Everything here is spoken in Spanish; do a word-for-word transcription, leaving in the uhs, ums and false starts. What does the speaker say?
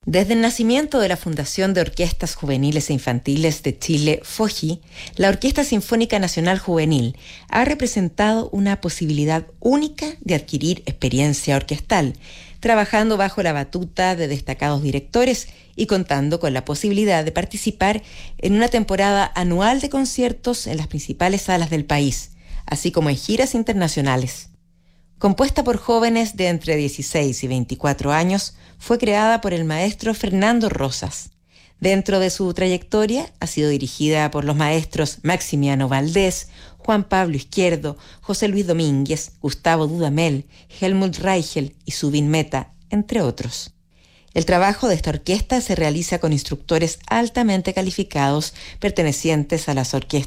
Desde el nacimiento de la Fundación de Orquestas Juveniles e Infantiles de Chile, FOJI, la Orquesta Sinfónica Nacional Juvenil ha representado una posibilidad única de adquirir experiencia orquestal, trabajando bajo la batuta de destacados directores y contando con la posibilidad de participar en una temporada anual de conciertos en las principales salas del país, así como en giras internacionales. Compuesta por jóvenes de entre dieciséis y veinticuatro años, fue creada por el maestro Fernando Rosas. Dentro de su trayectoria ha sido dirigida por los maestros Maximiano Valdés, Juan Pablo Izquierdo, José Luis Domínguez, Gustavo Dudamel, Helmut Reichel y Zubin Mehta, entre otros. El trabajo de esta orquesta se realiza con instructores altamente calificados pertenecientes a las orquestas